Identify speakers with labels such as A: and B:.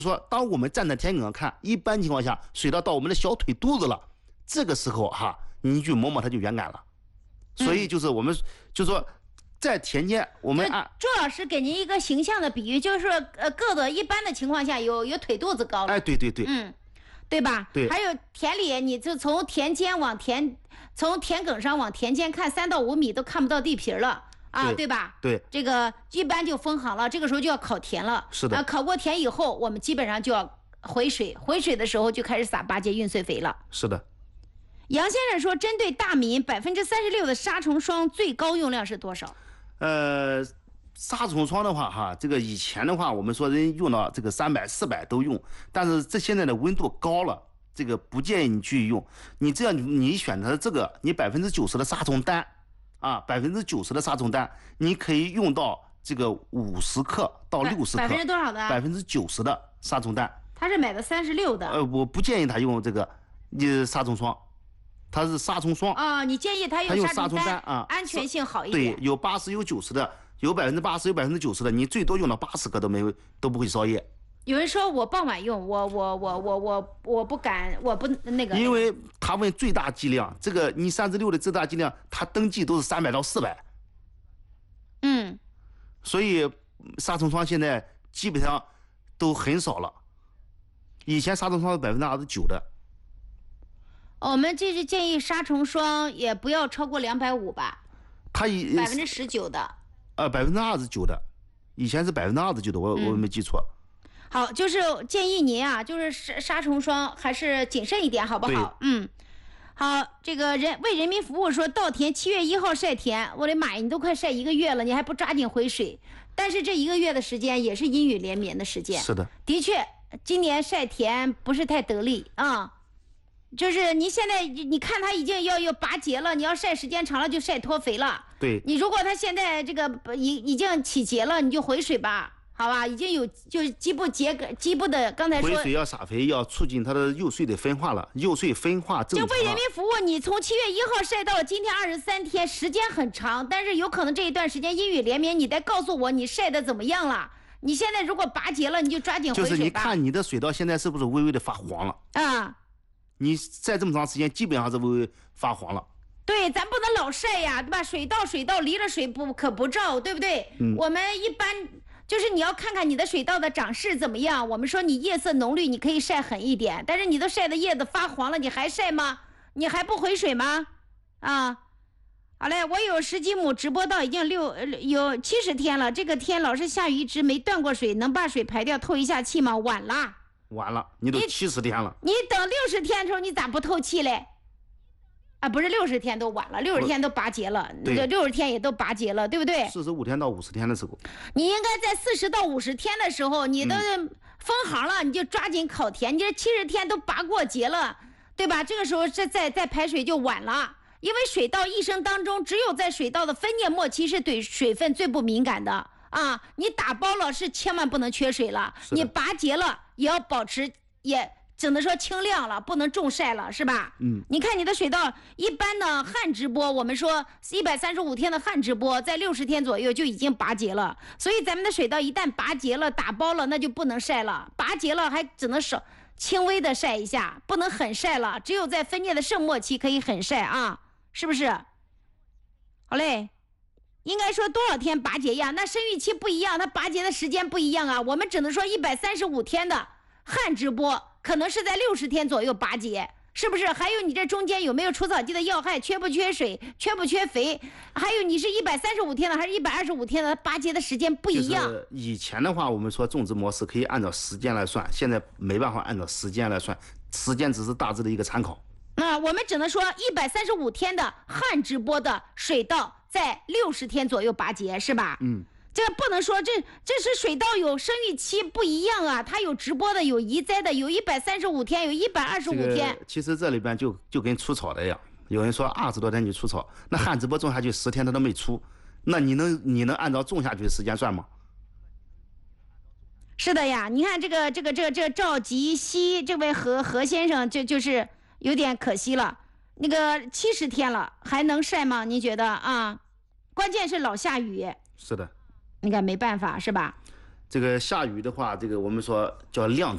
A: 说，当我们站在田埂上看，一般情况下，水稻到我们的小腿肚子了，这个时候哈，你去摸摸它就圆杆了。所以就是我们就说，在田间我们
B: 周老师给您一个形象的比喻，就是说个子一般的情况下有腿肚子高了。
A: 哎，对，
B: 对吧？
A: 对。
B: 还有田里，你就从田埂上往田间看，3到5米都看不到地皮了。对吧？
A: 对，
B: 这个一般就封好了，这个时候就要烤田了。
A: 是的。
B: 烤过田以后，我们基本上就要回水，回水的时候就开始撒8节运穗肥了。
A: 是的。
B: 杨先生说，针对大米36%的杀虫霜最高用量是多少？
A: 杀虫霜的话，哈，这个以前的话，我们说人用到这个300、400都用，但是这现在的温度高了，这个不建议你去用。你这样，你选择这个，你90%的杀虫单。90%的杀虫单，你可以用到这个50克到60克。
B: 多少的
A: ？90%的杀虫单。
B: 他是买的36的。
A: 我不建议他用这个杀虫霜，它是杀虫霜。
B: 你建议他用
A: 杀虫单啊，
B: 安全性好一点。
A: 对，有80有90的，有80%有90%的，你最多用到80克都不会烧叶。
B: 有人说我傍晚用，我不敢，我不那个。
A: 因为他问最大剂量，这个你36的最大剂量，他登记都是300到400。所以杀虫霜现在基本上都很少了。以前杀虫霜是29%的。
B: 我们这是建议杀虫霜也不要超过250吧。
A: 它
B: 19%的。
A: 29%的，以前是29%的，我没记错。
B: 好，就是建议您啊，就是杀虫霜还是谨慎一点，好不好？好，这个为人民服务说，稻田7月1号晒田，我的妈呀，你都快晒1个月了，你还不抓紧回水？但是这1个月的时间也是阴雨连绵的时间。
A: 是的，
B: 的确，今年晒田不是太得力啊。就是你现在你看它已经要拔节了，你要晒时间长了就晒脱肥了。
A: 对，
B: 你如果它现在这个已经起节了，你就回水吧。好吧，已经有就是基部的刚才说
A: 回水要撒肥，要促进它的幼穗的分化了，幼穗分化正常。
B: 就为人民服务，你从7月1号晒到今天23天，时间很长，但是有可能这一段时间阴雨连绵，你得告诉我你晒的怎么样了。你现在如果拔节了，你就抓紧回水吧。
A: 就是你看你的水稻现在是不是微微的发黄了？你晒这么长时间，基本上是微微发黄了。
B: 对，咱不能老晒呀，对吧？水稻离了水可不照，对不对？我们一般。就是你要看看你的水稻的长势怎么样。我们说你叶色浓绿，你可以晒狠一点，但是你都晒的叶子发黄了，你还晒吗？你还不回水吗？好嘞，我有10几亩直播稻已经有70天了，这个天老是下雨，一直没断过水，能把水排掉透一下气吗？晚了，
A: 你都70天了。
B: 你等60天的时候，你咋不透气嘞？不是60天都晚了，60天都拔节了，这60天也都拔节了，对不对
A: ？45天到50天的时候，
B: 你应该在40到50天的时候，你都封行了，你就抓紧烤田。你这70天都拔过节了，对吧？这个时候再排水就晚了，因为水稻一生当中，只有在水稻的分蘖末期是对水分最不敏感的啊。你打包了是千万不能缺水了，你拔节了也要保持只能说清亮了，不能重晒了，是吧？你看你的水稻，一般的旱直播，我们说135天的旱直播，在60天左右就已经拔节了。所以咱们的水稻一旦拔节了、打包了，那就不能晒了。拔节了还只能轻微的晒一下，不能狠晒了。只有在分蘖的盛末期可以狠晒啊，是不是？好嘞，应该说多少天拔节呀？那生育期不一样，它拔节的时间不一样啊。我们只能说135天的旱直播。可能是在60天左右拔节，是不是？还有你这中间有没有除草剂的药害，缺不缺水，缺不缺肥？还有你是135天的还是125天的，拔节的时间不一样。
A: 就是以前的话，我们说种植模式可以按照时间来算，现在没办法按照时间来算，时间只是大致的一个参考。
B: 我们只能说135天的旱直播的水稻在60天左右拔节，是吧？这个不能说这是水稻有生育期不一样啊，它有直播的，有移栽的，有135天，有125天。
A: 其实这里边就跟除草的一样，有人说20多天就除草，那旱直播种下去10天它都没除，那你能按照种下去的时间算吗？
B: 是的呀，你看这个赵吉西这位何先生就是有点可惜了，那个70天了还能晒吗？你觉得啊？关键是老下雨。
A: 是的。
B: 你看没办法是吧？
A: 这个下雨的话，这个我们说叫量